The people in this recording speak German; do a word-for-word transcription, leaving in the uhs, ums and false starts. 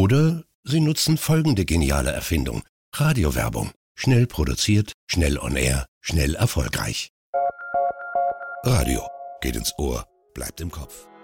Oder Sie nutzen folgende geniale Erfindung: Radiowerbung. Schnell produziert, schnell on air, schnell erfolgreich. Radio geht ins Ohr, bleibt im Kopf.